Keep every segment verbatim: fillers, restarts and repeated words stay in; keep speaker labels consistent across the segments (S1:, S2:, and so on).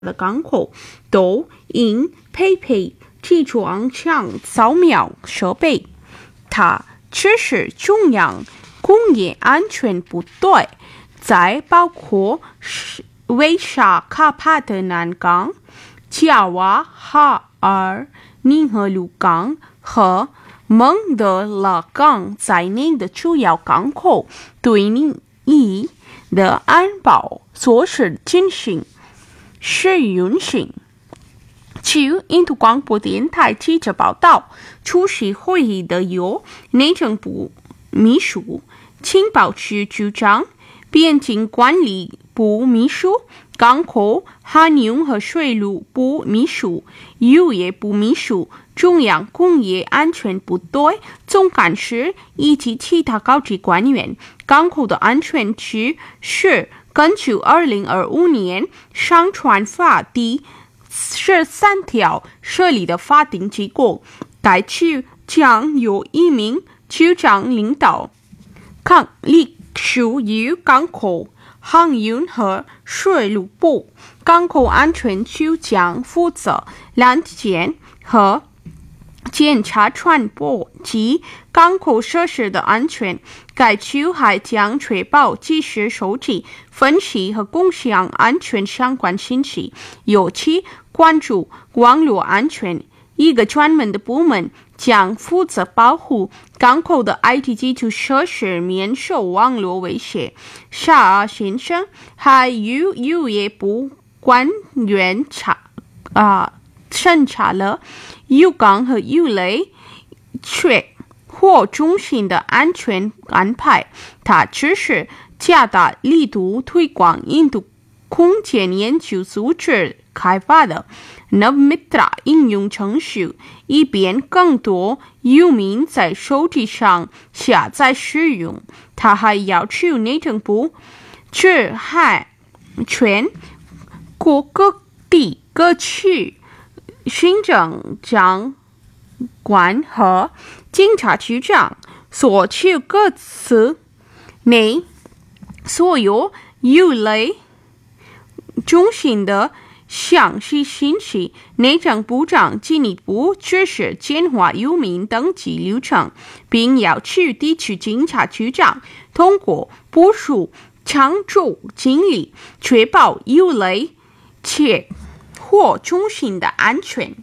S1: 的港口都应配备集装箱扫描设备。它指示中央工业安全部队在包括威沙卡帕的南港、加瓦哈尔宁河鲁港和蒙德拉港在内的主要港口对你的安保措施进行试运行。据印度广播电台记者报道，出席会议的有内政部秘书、情报局局长、边境管理部秘书、港口、航运和水路部秘书、渔业部秘书、中央工业安全部队总干事以及其他高级官员。港口的安全局是根据二零二五年商船法第十三条设立的法定机构，该局将由一名局长领导，隶属于港口、航运和水路部。港口安全局将负责拦截和检查船舶及港口设施的安全。该局还将确保及时收集、分析和共享安全相关信息，尤其关注网络安全。一个专门的部门将负责保护港口的 I T 基础设施免受网络威胁。沙先生还与渔业部官员查啊审查了渔港和鱼类确或中心的安全安排。他只是加大力度推广印度空间研究组织开发的 Navmitra 应用程序，以便更多渔民在手机上下载使用。他还要求内政部指海全国各地各区行政长官和警察局长索取各自内所有鱼类中心的详细信息。内政部长进一步指示简化渔民登记流程，并要求地区警察局长通过部署常驻警力，确保鱼类切获中心的安全。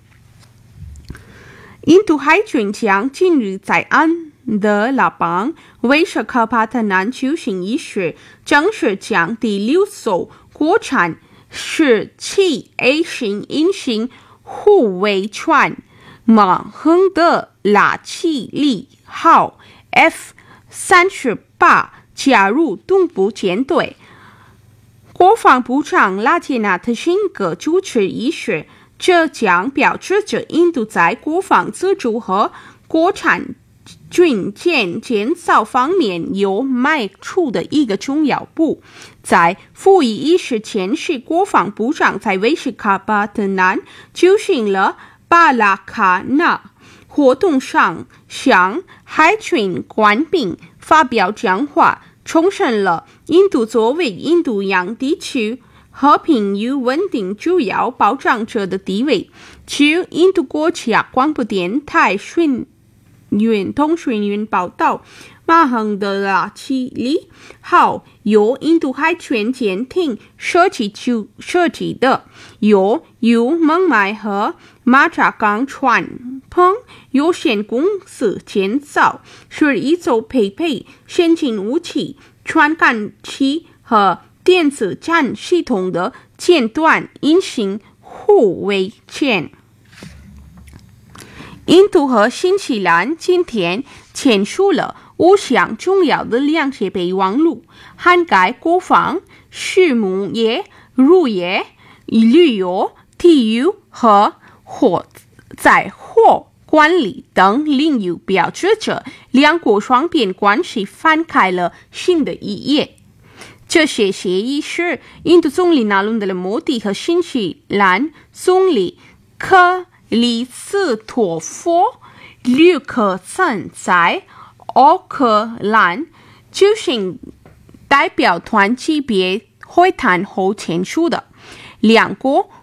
S1: 印度海军将近日在安德拉邦威沙卡帕特南举行仪式，正式将第六艘国产十七 A 型隐形护卫船马亨德拉奇利号 F 三十八加入东部舰队。国防部长拉杰纳特辛格主持仪式，这将标志着印度在国防自主和国产军舰建造方面有迈出的一个重要步。在服役仪式前夕，国防部长在威沙卡帕特南举行了巴拉卡纳活动上，向海军官兵发表讲话，重申了印度作为印度洋地区和平与稳定主要保障者的地位。据印度国家广播电台讯运通讯员报道，马亨德拉奇利号由印度海军舰艇设计设计的，由由孟买和马扎港船舶有限公司建造，是一艘配备先进武器、传感器和电子战系统的尖端隐形护卫舰。印度和新西兰今天签署了五项重要的两界备忘录，涵盖国防、畜牧业、渔业、旅游、体育和火灾祸管理等领域，标志着两国双边关系翻开了新的一页。这些协议是印度总理纳伦德拉莫迪和新西兰总理克里斯托弗·吕克森在奥克兰举行代表团级别会谈后签署的。两国